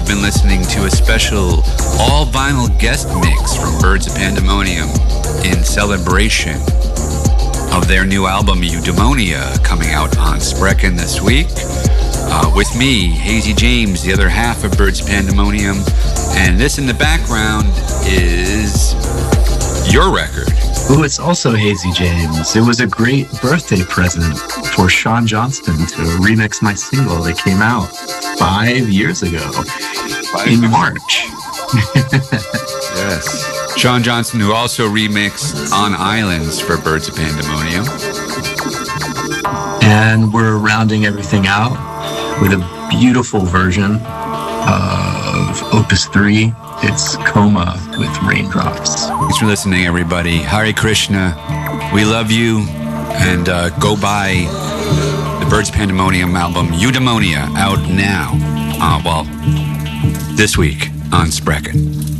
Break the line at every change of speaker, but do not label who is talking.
been listening to a special all-vinyl guest mix from Birds of Pandemonium in celebration of their new album, Eudaimonia, coming out on Sprechen this week. With me, Hazy James, the other half of Birds of Pandemonium. And this in the background is your record.
Oh, it's also Hazy James. It was a great birthday present for Sean Johnston to remix my single that came out 5 years ago in March.
Yes. Sean Johnston, who also remixed On Islands for Birds of Pandemonium.
And we're rounding everything out with a beautiful version of Opus 3. It's Coma with Raindrops.
Thanks for listening, everybody. Hare Krishna. We love you. And go buy the Birds of Pandemonium album, Eudaimonia, out now. This week on Sprechen.